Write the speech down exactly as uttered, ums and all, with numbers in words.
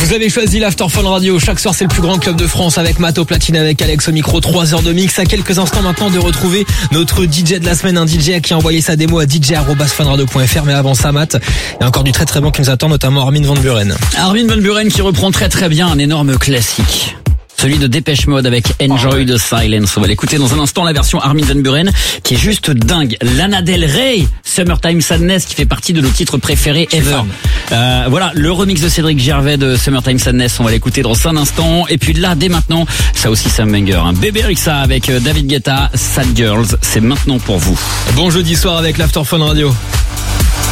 Vous avez choisi l'After Fun Radio. Chaque soir, c'est le plus grand club de France avec Matt au platine, avec Alex au micro. Trois heures de mix. À quelques instants maintenant de retrouver notre D J de la semaine. Un D J qui a envoyé sa démo à d j arobase fun radio point f r. Mais avant ça, Matt, il y a encore du très très bon qui nous attend, notamment Armin van Buuren. Armin van Buuren qui reprend très très bien un énorme classique. Celui de Dépêche Mode avec Enjoy the Silence. On va l'écouter dans un instant, la version Armin van Buuren qui est juste dingue. Lana Del Rey, Summertime Sadness, qui fait partie de nos titres préférés ever. Euh, voilà, le remix de Cédric Gervais de Summertime Sadness, on va l'écouter dans un instant. Et puis là, dès maintenant, ça aussi c'est un banger. Hein. Bébé Rexha avec David Guetta, Sad Girls, c'est maintenant pour vous. Bon jeudi soir avec l'After Fun Radio.